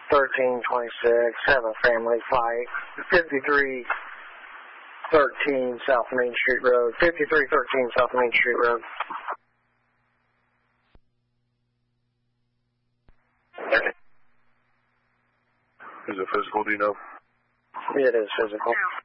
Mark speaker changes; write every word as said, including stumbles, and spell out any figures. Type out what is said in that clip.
Speaker 1: thirteen twenty-six, have a family fight. fifty-three thirteen South Main Street Road. fifty-three thirteen South Main Street Road.
Speaker 2: Is it physical, do you know?
Speaker 1: It is physical.